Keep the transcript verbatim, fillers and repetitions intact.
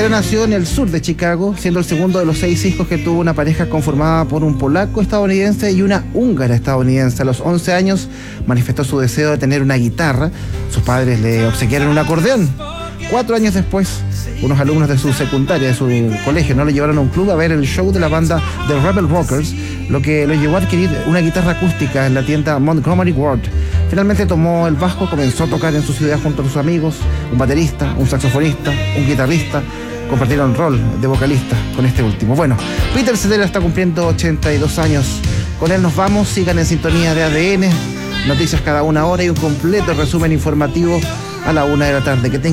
Peter nació en el sur de Chicago, siendo el segundo de los seis hijos que tuvo una pareja conformada por un polaco estadounidense y una húngara estadounidense. A los once años manifestó su deseo de tener una guitarra. Sus padres le obsequiaron un acordeón. Cuatro años después, unos alumnos de su secundaria, de su colegio, no lo llevaron a un club a ver el show de la banda The Rebel Rockers, lo que lo llevó a adquirir una guitarra acústica en la tienda Montgomery Ward. Finalmente tomó el bajo, comenzó a tocar en su ciudad junto a sus amigos, un baterista, un saxofonista, un guitarrista. Compartieron rol de vocalista con este último. Bueno, Peter Cetera está cumpliendo ochenta y dos años. Con él nos vamos, sigan en sintonía de A D N, noticias cada una hora y un completo resumen informativo a la una de la tarde. Que tengan